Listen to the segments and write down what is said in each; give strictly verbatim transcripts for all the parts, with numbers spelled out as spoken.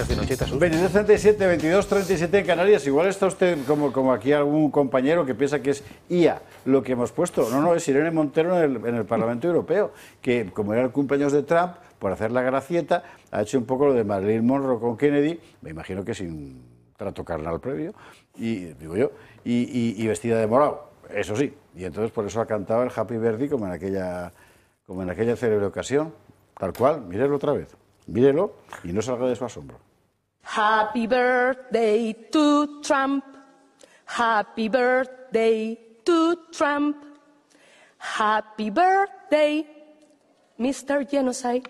noches, Pinocheta. veintidós treinta y siete, veintidós treinta y siete en Canarias. Igual está usted como, como aquí algún compañero que piensa que es I A lo que hemos puesto. No, no, es Irene Montero en el, en el Parlamento Europeo, que como era el cumpleaños de Trump, por hacer la gracieta, ha hecho un poco lo de Marilyn Monroe con Kennedy, me imagino que sin trato carnal previo, y digo yo, y, y, y vestida de morado, eso sí. Y entonces por eso ha cantado el Happy Birthday como en aquella, como en aquella célebre ocasión. Tal cual, mírelo otra vez, mírelo y no salga de su asombro. Happy birthday to Trump. Happy birthday to Trump. Happy birthday, mister Genocide.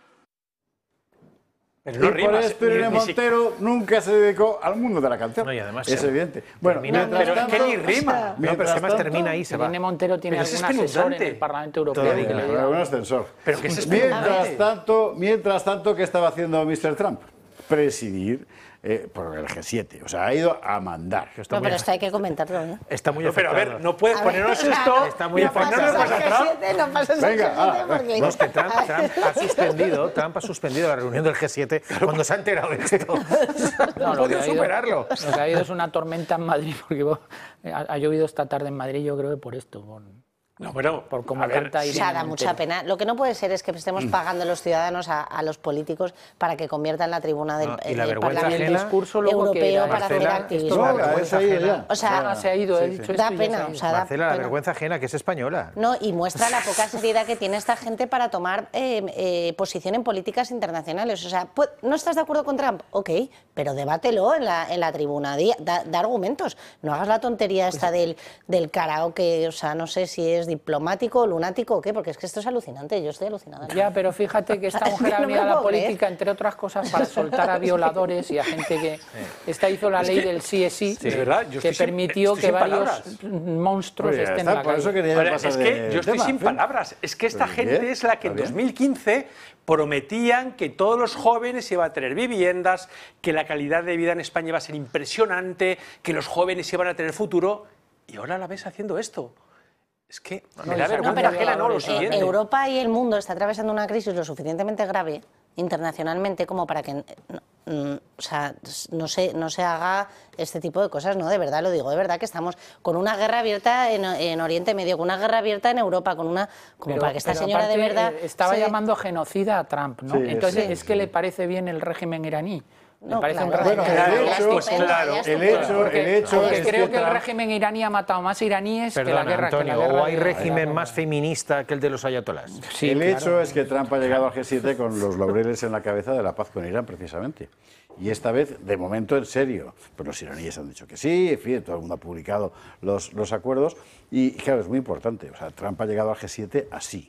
Pero no y rimas, por eso Irene Montero si... nunca se dedicó al mundo de la canción. No, y además es evidente. Bueno, termina, pero tanto, es que ni rima. O sea, no, pero además tanto, termina ahí se va. Irene Montero tiene pero algún es asesor en el Parlamento Europeo. Todavía, que le diga. Un ascensor. Pero que es mientras tanto, mientras tanto, ¿qué estaba haciendo mister Trump? Presidir eh, por el G siete. O sea, ha ido a mandar. No, pero esto hay que comentarlo, ¿no? Está muy no, pero a ver, no puedes ponernos ver, esto. Claro, está muy no pasas al G siete, no pasas al G siete ah, porque... No, es que Trump, Trump, ha suspendido, Trump ha suspendido la reunión del G siete cuando se ha enterado de esto. No, no puede superarlo. Lo que ha habido es una tormenta en Madrid, porque ha, ha llovido esta tarde en Madrid, yo creo que por esto. Por... No, bueno, por cómo canta Irene O sea, da mucha pena. Lo que no puede ser es que estemos pagando los ciudadanos a, a los políticos para que conviertan la tribuna del, no, el, del Parlamento Europeo para hacer activismo. No, la o sea, se ha ido, he dicho da pena. O sea, da Marcela, la pena. vergüenza ajena, que es española. No, y muestra la poca seriedad que tiene esta gente para tomar eh, eh, posición en políticas internacionales. O sea, ¿no estás de acuerdo con Trump? Ok, pero debátelo en la, en la tribuna, da, da argumentos. No hagas la tontería esta del, del karaoke, o sea, no sé si es diplomático, lunático o qué, porque es que esto es alucinante, yo estoy alucinada. Ya, pero fíjate que esta mujer ha venido a la política, entre otras cosas, para soltar a violadores y a gente que... Esta hizo la ley del sí es sí, que permitió que varios monstruos estén en la calle. Ahora, es que yo estoy sin palabras. Es que esta gente es la que en dos mil quince prometían que todos los jóvenes iban a tener viviendas, que la calidad de vida en España iba a ser impresionante, que los jóvenes iban a tener futuro, y ahora la ves haciendo esto. Es que no, me da vergüenza no, ajena, no, lo siguiente. Europa y el mundo está atravesando una crisis lo suficientemente grave internacionalmente como para que no, no, o sea, no, se, no se haga este tipo de cosas, ¿no? De verdad lo digo, de verdad que estamos con una guerra abierta en, en Oriente Medio, con una guerra abierta en Europa, con una como pero, para que esta pero señora de verdad... Estaba se... llamando genocida a Trump, ¿no? Sí, Entonces sí, es que sí. le parece bien el régimen iraní. No, me parece claro, un régimen bueno, el hecho, pues claro, el hecho, porque, el hecho porque es creo que, que el régimen iraní ha matado más iraníes Perdona, que la guerra. Antonio, que la guerra ¿o hay de, régimen de más feminista que el de los ayatolás? Sí, el claro. hecho es que Trump ha llegado al G siete con los laureles en la cabeza de la paz con Irán, precisamente. Y esta vez, de momento, en serio. Pues los iraníes han dicho que sí, en fin, todo el mundo ha publicado los, los acuerdos. Y, claro, es muy importante. O sea, Trump ha llegado al G siete así.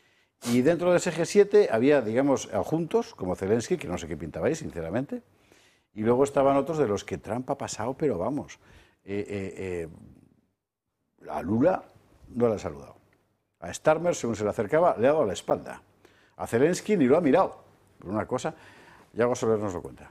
Y dentro de ese G siete había, digamos, adjuntos, como Zelensky, que no sé qué pintabais, sinceramente. Y luego estaban otros de los que Trump ha pasado, pero vamos, eh, eh, eh, a Lula no le ha saludado. A Starmer, según se le acercaba, le ha dado la espalda. A Zelensky ni lo ha mirado. Por una cosa, Yago Soler nos lo cuenta.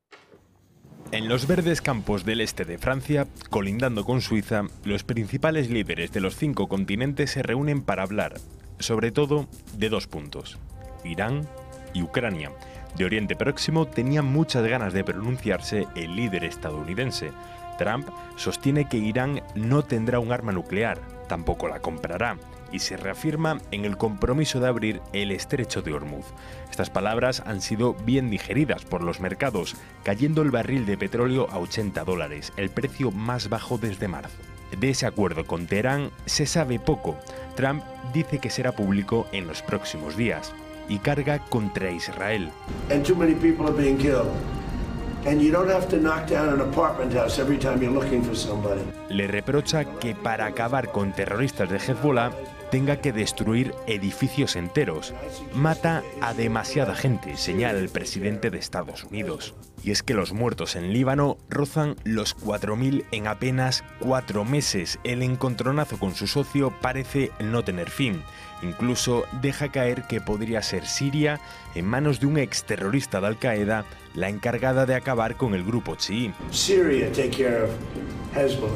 En los verdes campos del este de Francia, colindando con Suiza, los principales líderes de los cinco continentes se reúnen para hablar, sobre todo, de dos puntos: Irán y Ucrania. De Oriente Próximo tenía muchas ganas de pronunciarse el líder estadounidense. Trump sostiene que Irán no tendrá un arma nuclear, tampoco la comprará, y se reafirma en el compromiso de abrir el estrecho de Hormuz. Estas palabras han sido bien digeridas por los mercados, cayendo el barril de petróleo a ochenta dólares, el precio más bajo desde marzo. De ese acuerdo con Teherán se sabe poco. Trump dice que será público en los próximos días y carga contra Israel. And too many people are being killed. And you don't have to knock down an apartment house every time you're looking for somebody. Le reprocha que para acabar con terroristas de Hezbollah tenga que destruir edificios enteros. Mata a demasiada gente, señala el presidente de Estados Unidos. Y es que los muertos en Líbano rozan los cuatro mil en apenas cuatro meses. El encontronazo con su socio parece no tener fin. Incluso deja caer que podría ser Siria, en manos de un exterrorista de Al-Qaeda, la encargada de acabar con el grupo chií. Syria take care of Hezbollah.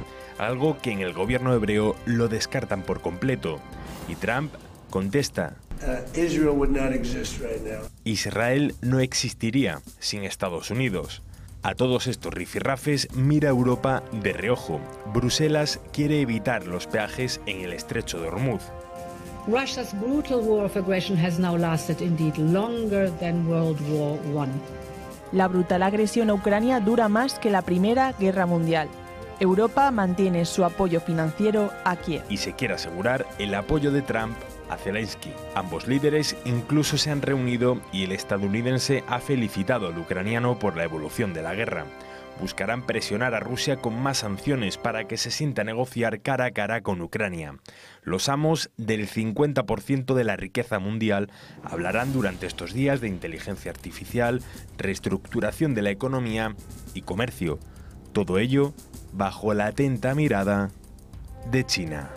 Algo que en el gobierno hebreo lo descartan por completo. Y Trump contesta. uh, Israel would not exist right now. Israel no existiría sin Estados Unidos. A todos estos rifirrafes mira Europa de reojo. Bruselas quiere evitar los peajes en el estrecho de Hormuz. Russia's brutal war of aggression has now lasted indeed longer than World War One. La brutal agresión a Ucrania dura más que la Primera Guerra Mundial. Europa mantiene su apoyo financiero a Kiev. Y se quiere asegurar el apoyo de Trump a Zelensky. Ambos líderes incluso se han reunido y el estadounidense ha felicitado al ucraniano por la evolución de la guerra. Buscarán presionar a Rusia con más sanciones para que se sienta a negociar cara a cara con Ucrania. Los amos del cincuenta por ciento de la riqueza mundial hablarán durante estos días de inteligencia artificial, reestructuración de la economía y comercio. Todo ello bajo la atenta mirada de China.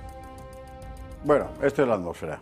Bueno, esto es la atmósfera.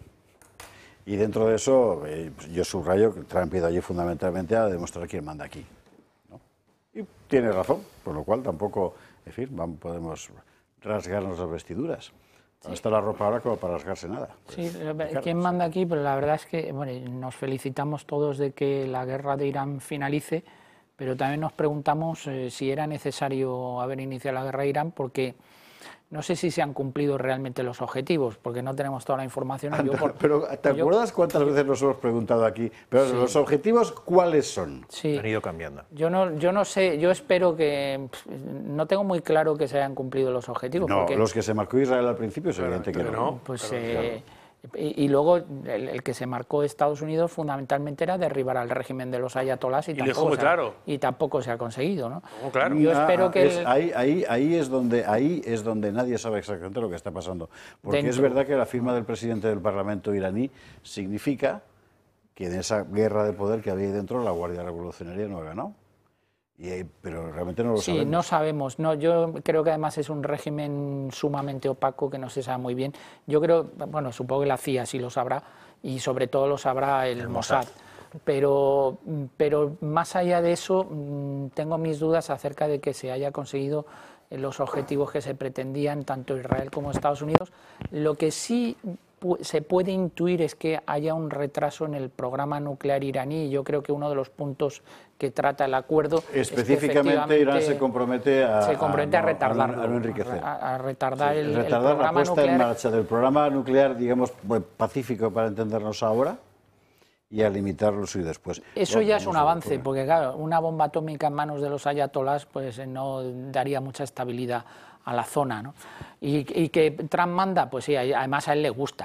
Y dentro de eso, eh, yo subrayo que Trump ha ido allí fundamentalmente a demostrar quién manda aquí, ¿no? Y tiene razón, por lo cual tampoco, en fin, vamos, podemos rasgarnos las vestiduras. No sí. Está la ropa ahora como para rasgarse nada. Sí, quién manda aquí, pero la verdad es que bueno, nos felicitamos todos de que la guerra de Irán finalice, pero también nos preguntamos eh, si era necesario haber iniciado la guerra de Irán, porque no sé si se han cumplido realmente los objetivos, porque no tenemos toda la información. Anda, yo por, pero ¿te yo, acuerdas cuántas veces nos hemos preguntado aquí? Pero sí. ¿Los objetivos cuáles son? Sí. Han ido cambiando. Yo no, yo no sé, yo espero que... No tengo muy claro que se hayan cumplido los objetivos. No, porque, los que se marcó Israel al principio es evidente que no. no. Pues... Claro, eh, claro. Y, y luego el, el que se marcó Estados Unidos fundamentalmente era derribar al régimen de los ayatolás y, y, tampoco, muy se claro. ha, y tampoco se ha conseguido, ¿no? Oh, claro. Yo ah, espero que es, el... ahí, ahí, ahí, es donde, ahí es donde nadie sabe exactamente lo que está pasando. Porque Dentro. Es verdad que la firma del presidente del Parlamento iraní significa que en esa guerra de poder que había ahí dentro la Guardia Revolucionaria no ha ganado. Y, pero realmente no lo sí, sabemos. Sí, no sabemos. No, yo creo que además es un régimen sumamente opaco que no se sabe muy bien. Yo creo, bueno, supongo que la C I A sí lo sabrá y sobre todo lo sabrá el, el Mossad. Mossad. Pero, pero más allá de eso, tengo mis dudas acerca de que se haya conseguido los objetivos que se pretendían tanto Israel como Estados Unidos. Lo que sí se puede intuir es que haya un retraso en el programa nuclear iraní. Yo creo que uno de los puntos que trata el acuerdo específicamente es que Irán se compromete a, se compromete a, a, a retardarlo, a no enriquecer, a, a retardar sí, el, retardar el programa la puesta nuclear. en marcha del programa nuclear, digamos, pacífico para entendernos ahora, y a limitarlo y después. Eso bueno, ya es un avance, porque claro, una bomba atómica en manos de los ayatolás pues no daría mucha estabilidad a la zona, ¿no? Y, y que Trump manda, pues sí, además a él le gusta.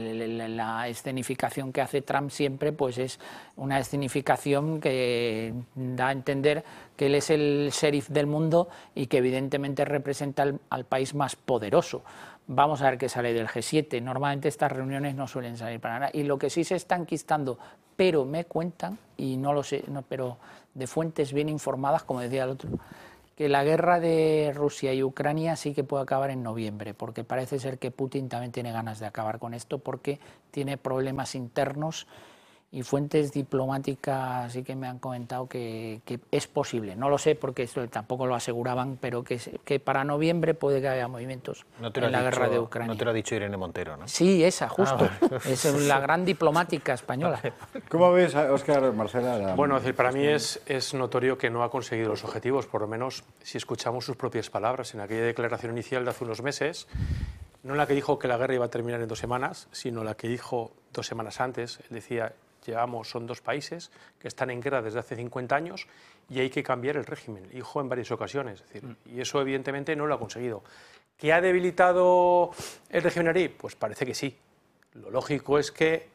La escenificación que hace Trump siempre pues es una escenificación que da a entender que él es el sheriff del mundo y que evidentemente representa al, al país más poderoso. Vamos a ver qué sale del G siete. Normalmente estas reuniones no suelen salir para nada. Y lo que sí se está enquistando, pero me cuentan, y no lo sé, no, pero de fuentes bien informadas, como decía el otro, que la guerra de Rusia y Ucrania sí que puede acabar en noviembre, porque parece ser que Putin también tiene ganas de acabar con esto porque tiene problemas internos y fuentes diplomáticas sí que me han comentado que, que es posible. No lo sé porque esto tampoco lo aseguraban, pero que, que para noviembre puede que haya movimientos no te en la dicho, guerra de Ucrania. No te lo ha dicho Irene Montero, ¿no? Sí, esa, justo. Ah, vale. Es la gran diplomática española. ¿Cómo ves, Óscar, Marcela? La... Bueno, es decir, para mí es, es notorio que no ha conseguido los objetivos, por lo menos si escuchamos sus propias palabras en aquella declaración inicial de hace unos meses. No la que dijo que la guerra iba a terminar en dos semanas, sino la que dijo dos semanas antes. Él decía, llevamos, son dos países que están en guerra desde hace cincuenta años y hay que cambiar el régimen. Dijo en varias ocasiones. Es decir, y eso evidentemente no lo ha conseguido. ¿Que ha debilitado el régimen iraní? Pues parece que sí. Lo lógico es que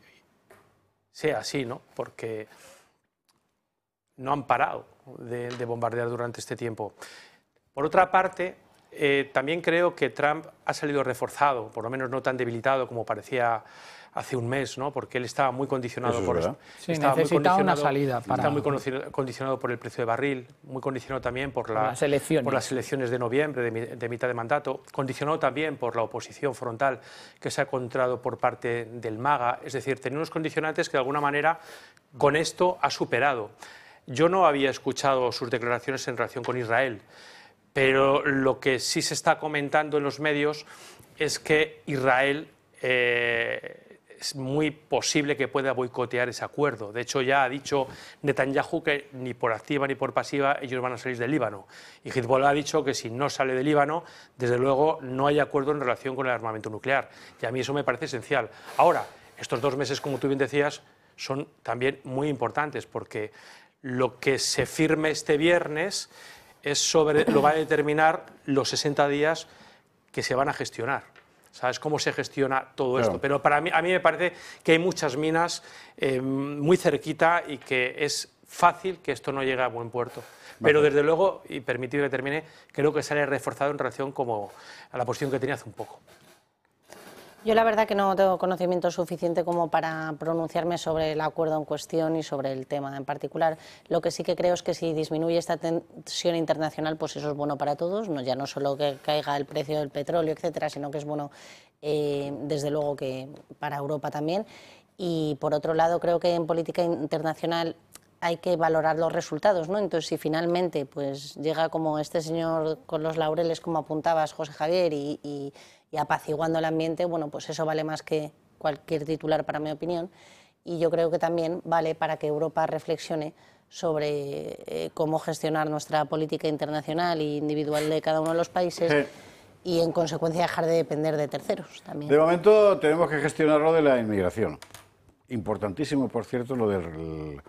sea así, ¿no? Porque no han parado de, de bombardear durante este tiempo. Por otra parte, eh, también creo que Trump ha salido reforzado, por lo menos no tan debilitado como parecía hace un mes, ¿no? Porque él estaba muy condicionado por eso. Sí, estaba necesitaba muy una salida para... Estaba muy condicionado por el precio de barril, muy condicionado también por, la, las elecciones. por las elecciones de noviembre, de, de mitad de mandato, condicionado también por la oposición frontal que se ha encontrado por parte del MAGA. Es decir, tenía unos condicionantes que de alguna manera con esto ha superado. Yo no había escuchado sus declaraciones en relación con Israel, pero lo que sí se está comentando en los medios es que Israel... Eh, es muy posible que pueda boicotear ese acuerdo. De hecho, ya ha dicho Netanyahu que ni por activa ni por pasiva ellos van a salir del Líbano. Y Hezbollah ha dicho que si no sale del Líbano, desde luego no hay acuerdo en relación con el armamento nuclear. Y a mí eso me parece esencial. Ahora, estos dos meses, como tú bien decías, son también muy importantes porque lo que se firme este viernes es sobre, lo va a determinar los sesenta días que se van a gestionar. ¿Sabes cómo se gestiona todo claro. esto? Pero para mí, a mí me parece que hay muchas minas eh, muy cerquita y que es fácil que esto no llegue a buen puerto. Pero desde luego, y permitido que termine, creo que sale reforzado en relación como a la posición que tenía hace un poco. Yo la verdad que no tengo conocimiento suficiente como para pronunciarme sobre el acuerdo en cuestión y sobre el tema en particular. Lo que sí que creo es que si disminuye esta tensión internacional, pues eso es bueno para todos, no ya no solo que caiga el precio del petróleo, etcétera, sino que es bueno eh, desde luego que para Europa también. Y por otro lado creo que en política internacional hay que valorar los resultados, ¿no? Entonces, si finalmente pues llega como este señor con los laureles, como apuntabas, José Javier, y, y, y apaciguando el ambiente, bueno, pues eso vale más que cualquier titular, para mi opinión. Y yo creo que también vale para que Europa reflexione sobre eh, cómo gestionar nuestra política internacional e individual de cada uno de los países sí. y, en consecuencia, dejar de depender de terceros también. De momento tenemos que gestionar lo de la inmigración. Importantísimo, por cierto, lo del...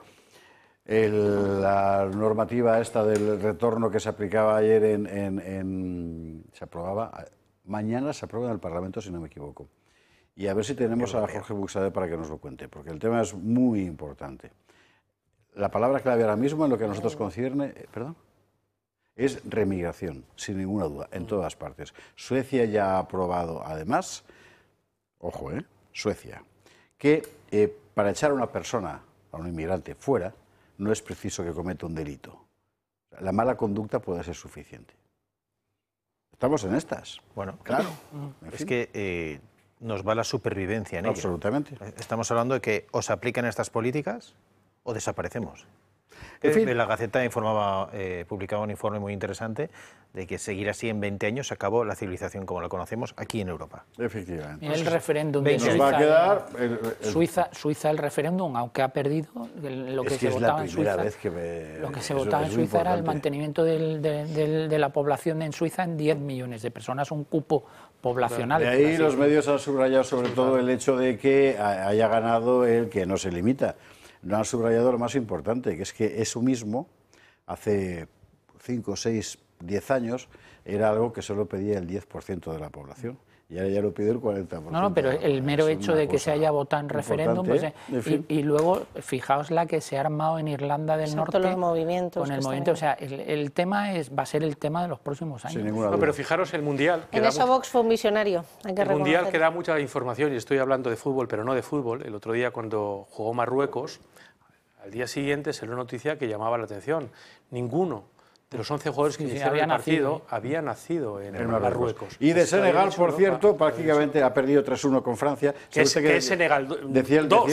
El, la normativa esta del retorno que se aplicaba ayer en, en, en... se aprobaba, mañana se aprueba en el Parlamento, si no me equivoco. Y a ver si tenemos a Jorge Buxade para que nos lo cuente, porque el tema es muy importante. La palabra clave ahora mismo en lo que a nosotros concierne, ¿perdón? Es remigración, sin ninguna duda, en todas partes. Suecia ya ha aprobado, además, ojo, ¿eh? Suecia, que eh, para echar a una persona, a un inmigrante, fuera, no es preciso que cometa un delito. La mala conducta puede ser suficiente. Estamos en estas. Bueno, claro. Es que eh, nos va la supervivencia en ello. Absolutamente. Estamos hablando de que o se aplican estas políticas o desaparecemos. En fin. La Gaceta informaba, eh, publicaba un informe muy interesante de que seguir así en veinte años se acabó la civilización como la conocemos aquí en Europa. Efectivamente. El referéndum de Nos Suiza, va a quedar el, el... Suiza, Suiza el referéndum, aunque ha perdido, lo que, es que se es votaba la en primera Suiza, vez que me... lo que se eso, votaba en Suiza era el mantenimiento del, de, de, de la población en Suiza en diez millones de personas, un cupo poblacional. De ahí los medios han subrayado sobre todo el hecho de que haya ganado el que no se limita. No han subrayado lo más importante, que es que eso mismo, hace cinco, seis, diez años, era algo que solo pedía el diez por ciento de la población. Y ahora ya lo pide el cuarenta por ciento. No, no, pero el mero hecho de que se haya votado en referéndum, pues, eh, en fin. y, y luego, fijaos la que se ha armado en Irlanda del Norte los movimientos con el movimiento. O sea, el, el tema es, va a ser el tema de los próximos años. No, pero fijaros el Mundial. En eso Vox fue un visionario, hay que El Mundial reconocer. que da mucha información, y estoy hablando de fútbol, pero no de fútbol. El otro día, cuando jugó Marruecos, al día siguiente salió una noticia que llamaba la atención. Ninguno de los once jugadores que Sí, sí, iniciaron había el partido nacido, ¿eh? había nacido en, En Marruecos. Marruecos. Y de Esto Senegal, había dicho por Europa, cierto, prácticamente ha perdido tres uno con Francia. Que es, ¿Sabe usted que es Senegal decía el- dos.